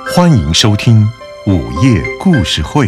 欢迎收听午夜故事会。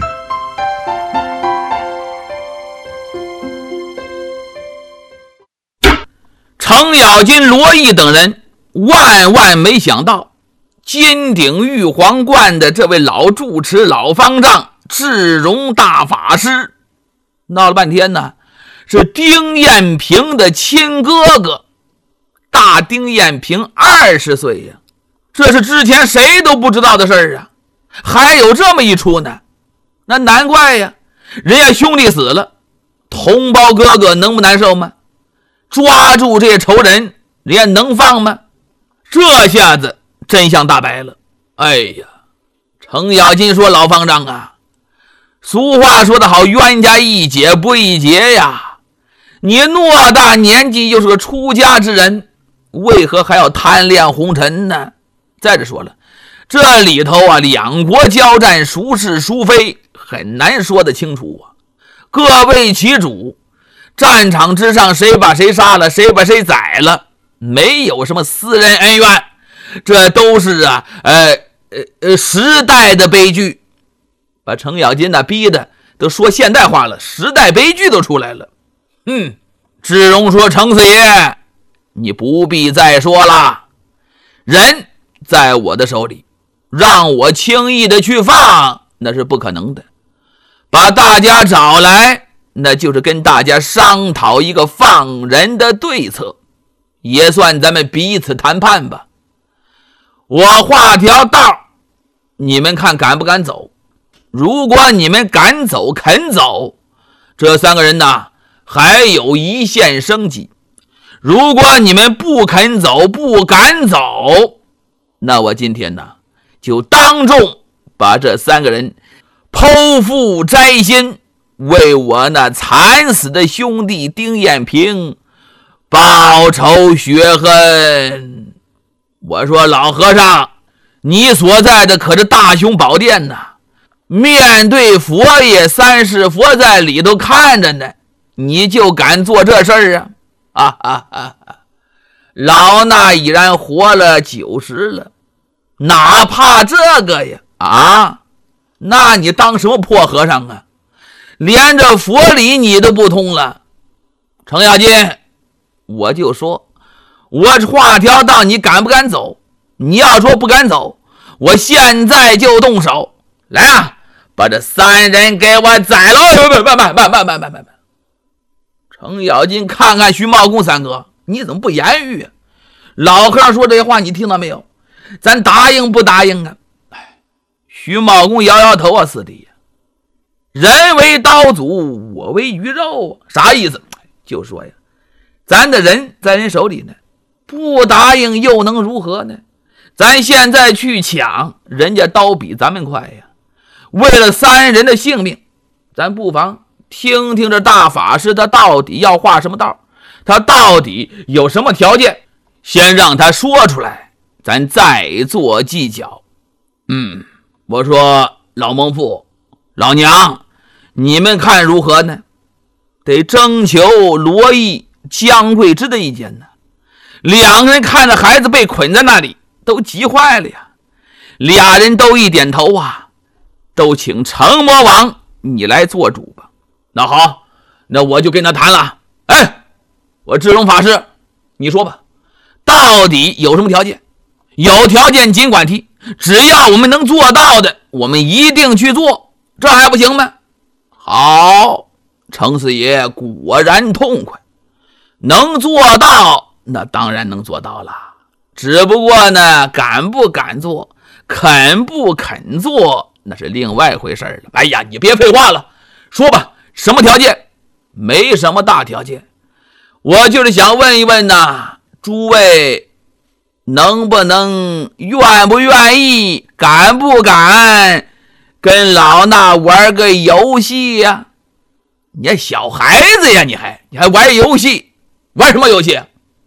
程咬金、罗毅等人万没想到，金顶玉皇观的这位老住持、老方丈、智容大法师，闹了半天呢，是丁彦平的亲哥哥，大丁彦平20岁呀，这是之前谁都不知道的事儿啊，还有这么一出呢，那难怪呀，人家兄弟死了，同胞哥哥能不难受吗？抓住这些仇人，人家能放吗？这下子真相大白了。哎呀，程咬金说：“老方丈啊，俗话说得好，冤家宜解不宜结呀。你偌大年纪又是个出家之人，为何还要贪恋红尘呢？再者说了，这里头啊，两国交战，孰是孰非，很难说得清楚啊。各为其主，战场之上谁把谁杀了，谁把谁宰了，没有什么私人恩怨，这都是时代的悲剧。把程咬金逼的都说现代化了，时代悲剧都出来了。智容说：“程四爷，你不必再说了，人在我的手里，让我轻易的去放那是不可能的。把大家找来，那就是跟大家商讨一个放人的对策，也算咱们彼此谈判吧。我画条道，你们看敢不敢走？如果你们敢走肯走，这三个人呢还有一线生机。如果你们不肯走不敢走，那我今天呢就当众把这三个人剖腹摘心，为我那惨死的兄弟丁彦平报仇雪恨。”我说：“老和尚，你所在的可是大雄宝殿呐，面对佛爷，三世佛在里头看着呢，你就敢做这事儿啊？老衲已然活了90了，哪怕这个呀那你当什么破和尚啊？连这佛理你都不通了。程咬金，我就说我画条道，你敢不敢走？你要说不敢走，我现在就动手。来啊，把这三人给我宰了！”慢。程咬金看看徐茂公三哥，你怎么不言语啊？老和尚说这些话你听到没有？咱答应不答应啊？徐茂公摇摇头啊，四弟呀，人为刀俎，我为鱼肉啊，啥意思？就说呀，咱的人在人手里呢，不答应又能如何呢？咱现在去抢，人家刀比咱们快呀。为了三人的性命，咱不妨听听这大法师他到底要画什么道，他到底有什么条件，先让他说出来，咱再做计较。我说老蒙父、老娘，你们看如何呢？得征求罗毅、姜桂枝的意见呢。两个人看着孩子被捆在那里，都急坏了呀。俩人都一点头啊，都请程魔王你来做主吧。那好，那我就跟他谈了。我智容法师，你说吧，到底有什么条件？有条件尽管提，只要我们能做到的，我们一定去做，这还不行吗？好，程四爷果然痛快，能做到那当然能做到了，只不过呢，敢不敢做，肯不肯做，那是另外一回事了。哎呀，你别废话了，说吧，什么条件？没什么大条件，我就是想问一问呐，诸位能不能愿不愿意，敢不敢跟老衲玩个游戏呀？你还小孩子呀，你还玩游戏？玩什么游戏？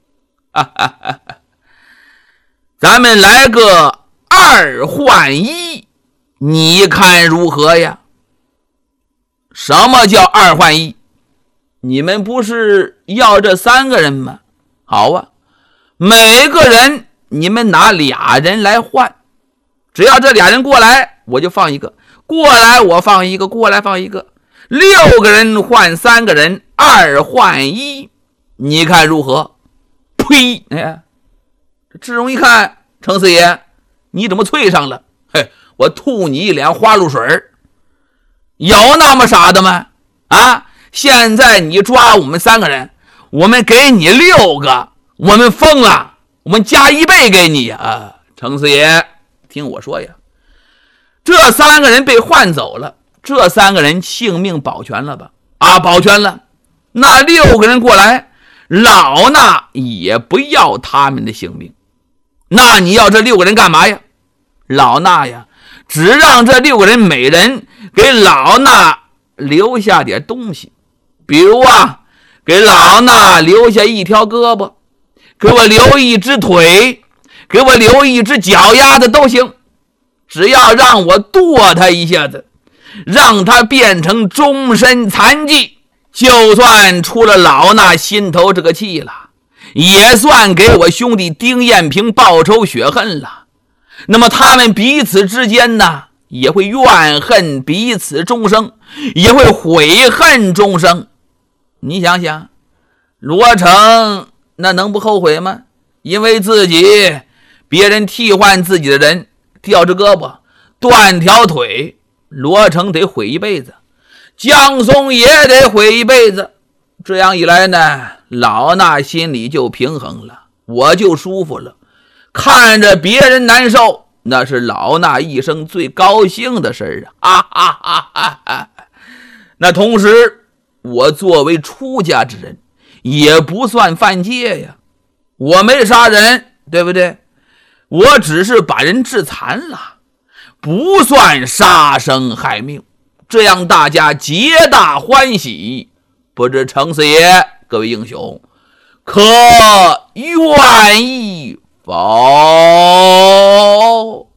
咱们来个2换1，你看如何呀？什么叫2换1？你们不是要这3个人吗？好啊，每个人你们拿2人来换， 只要这俩人过来，我就放一个，过来我放一个，过来放一个，6个人换3个人，2换1，你看如何？呸！哎，这志荣一看，程四爷，你怎么脆上了？嘿，我吐你一脸花露水，有那么傻的吗？啊！现在你抓我们3个人，我们给你6个，我们疯了，我们加1倍给你啊！程四爷，听我说呀，这3个人被换走了，这3个人性命保全了吧？啊，保全了。那6个人过来，老衲也不要他们的性命。那你要这6个人干嘛呀？老衲呀，只让这6个人每人给老衲留下点东西，比如啊，给老衲留下1条胳膊，给我留1只腿，给我留1只脚丫子都行，只要让我剁他一下子，让他变成终身残疾，就算出了老衲心头这个气了，也算给我兄弟丁彦平报仇雪恨了。那么他们彼此之间呢，也会怨恨彼此终生，也会悔恨终生。你想想，罗成那能不后悔吗？因为自己别人替换自己的人，掉只胳膊断条腿，罗成得悔一辈子，江松也得悔一辈子。这样一来呢，老衲心里就平衡了，我就舒服了。看着别人难受，那是老衲一生最高兴的事啊！哈哈哈哈哈！那同时，我作为出家之人，也不算犯戒呀。我没杀人，对不对？我只是把人致残了，不算杀生害命。这样大家皆大欢喜。不知程四爷，各位英雄，可愿意否？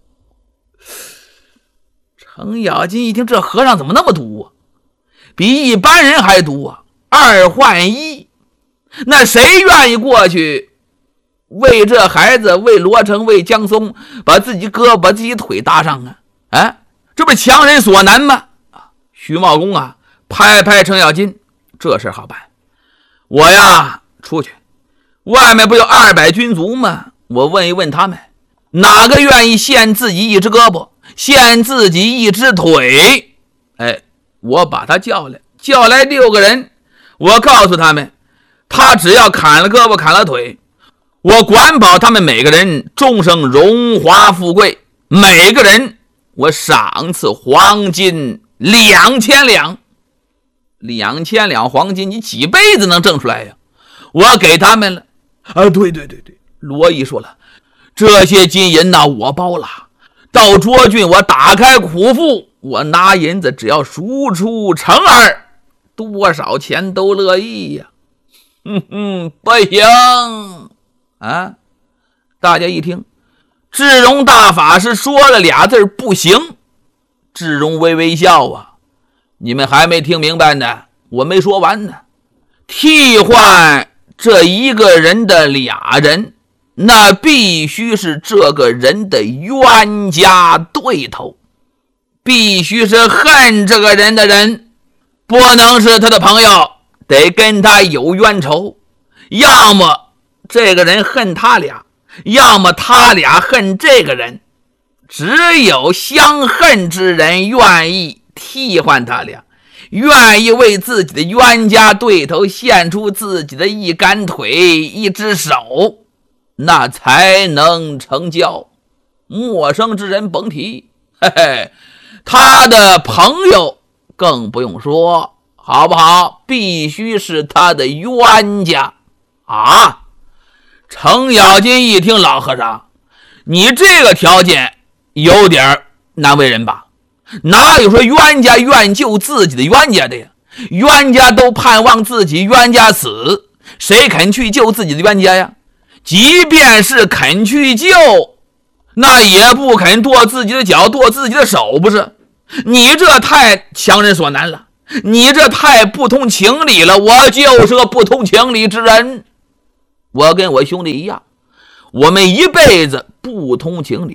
程咬金一听，这和尚怎么那么毒啊？比一般人还毒啊！2换1，那谁愿意过去为这孩子，为罗成，为江松，把自己胳膊把自己腿搭上啊？啊，这不是强人所难吗？徐茂公啊，拍拍程咬金，这事好办，我呀出去，外面不有200军卒吗？我问一问他们，哪个愿意献自己1只胳膊，献自己1只腿？哎，我把他叫来6个人，我告诉他们，他只要砍了胳膊砍了腿，我管保他们每个人终生荣华富贵，每个人我赏赐黄金2000两。2000两黄金，你几辈子能挣出来呀？我给他们了。啊，对，罗毅说了，这些金银呢，我包了。到涿郡，我打开库腹，我拿银子，只要赎出成儿，多少钱都乐意呀。不行啊！大家一听，智荣大法师说了俩字不行。智荣微微笑啊，你们还没听明白呢，我没说完呢。替换这一个人的俩人，那必须是这个人的冤家对头，必须是恨这个人的人，不能是他的朋友，得跟他有冤仇。要么这个人恨他俩，要么他俩恨这个人，只有相恨之人愿意替换他俩，愿意为自己的冤家对头献出自己的1杆腿1只手，那才能成交。陌生之人甭提，嘿嘿，他的朋友更不用说，好不好？必须是他的冤家啊！程咬金一听，老和尚，你这个条件有点难为人吧？哪有说冤家愿救自己的冤家的呀？冤家都盼望自己冤家死，谁肯去救自己的冤家呀？即便是肯去救，那也不肯剁自己的脚剁自己的手，不是？你这太强人所难了，你这太不通情理了。我就是个不通情理之人，我跟我兄弟一样，我们一辈子不通情理，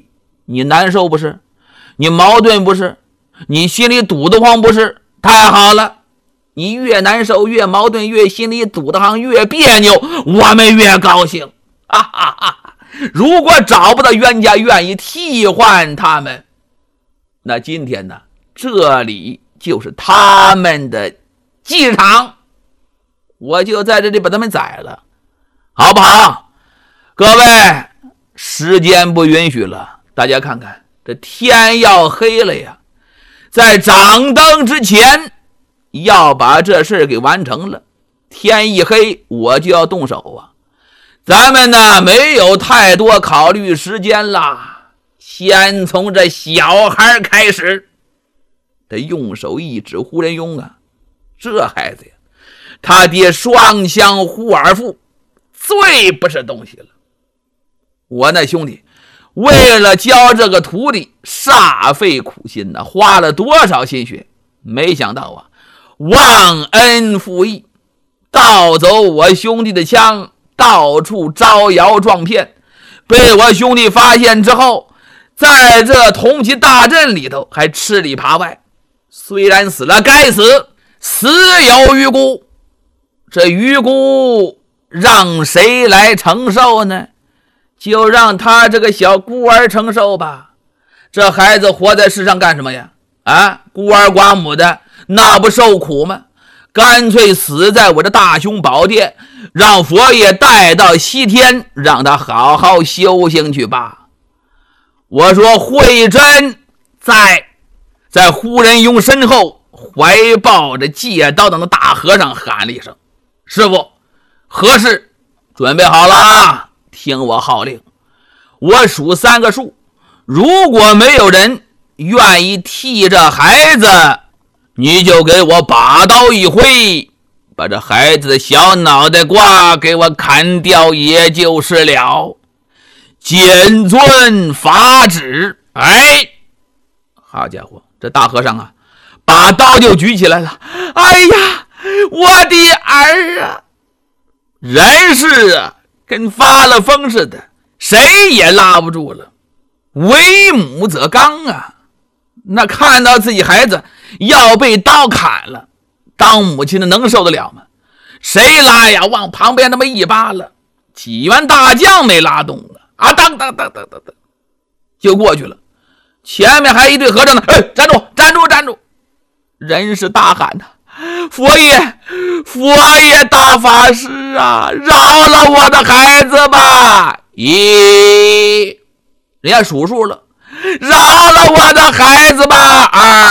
你难受不是？你矛盾不是？你心里堵得慌不是？太好了，你越难受越矛盾越心里堵得慌越别扭，我们越高兴。哈哈哈！如果找不到冤家愿意替换他们，那今天呢，这里就是他们的祭场，我就在这里把他们宰了，好不好？各位，时间不允许了，大家看看，这天要黑了呀，在掌灯之前要把这事给完成了，天一黑我就要动手啊。咱们呢没有太多考虑时间啦，先从这小孩开始。他用手一指胡仁庸啊，这孩子呀，他爹双乡胡尔富，最不是东西了。我那兄弟为了教这个徒弟煞费苦心呐，花了多少心血，没想到啊，忘恩负义，盗走我兄弟的枪，到处招摇撞骗，被我兄弟发现之后，在这同济大阵里头还吃里扒外，虽然死了该死，死有余辜。这余辜让谁来承受呢？就让他这个小孤儿承受吧。这孩子活在世上干什么呀？孤儿寡母的，那不受苦吗？干脆死在我这大雄宝殿，让佛爷带到西天，让他好好修行去吧。我说慧真在胡仁庸身后怀抱着戒刀等的大和尚喊了一声：师傅，何事？准备好了，听我号令。我数3个数，如果没有人愿意替这孩子，你就给我把刀一挥，把这孩子的小脑袋瓜给我砍掉也就是了。谨遵法旨。好家伙，这大和尚啊，把刀就举起来了。哎呀，我的儿啊！人是啊，跟发了疯似的，谁也拉不住了。为母则刚啊，那看到自己孩子要被刀砍了，当母亲的能受得了吗？谁拉呀？往旁边那么一扒拉，几员大将没拉动啊，当就过去了。前面还一队和尚呢，站住站住站住！人是大喊呐，佛爷大法师啊，饶了我的孩子吧！1，人家数数了，饶了我的孩子吧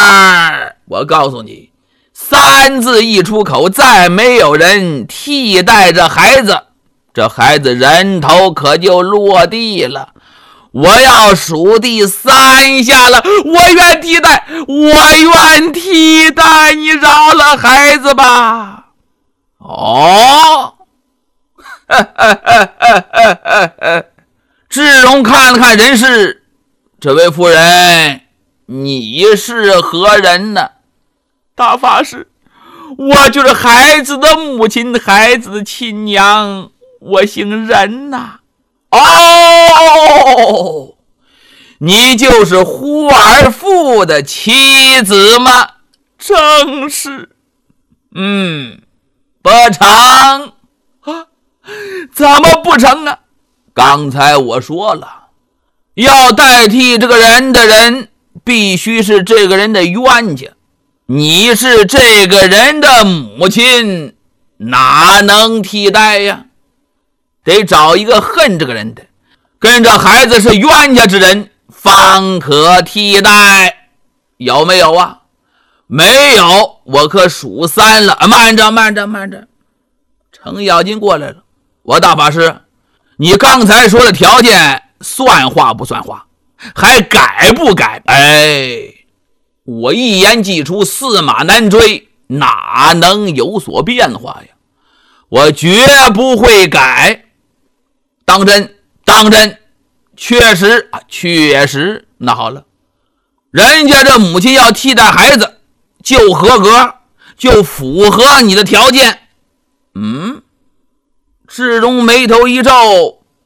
！2，我告诉你，3字一出口，再没有人替代这孩子，这孩子人头可就落地了。我要数第3下了，我愿替代，你饶了孩子吧。智荣看了看人事，这位夫人，你是何人呢？大法师，我就是孩子的母亲，孩子的亲娘，我姓任呐。你就是胡尔富的妻子吗？正是。不成啊？怎么不成啊？刚才我说了，要代替这个人的人必须是这个人的冤家，你是这个人的母亲，哪能替代呀？得找一个恨这个人的，跟这孩子是冤家之人，方可替代。有没有啊？没有，我可数3了。慢着，程咬金过来了。我大法师，你刚才说的条件算话不算话？还改不改？我一言既出，驷马难追，哪能有所变化呀？我绝不会改。当真，确实。那好了，人家这母亲要替代孩子，就合格，就符合你的条件。智荣眉头一皱，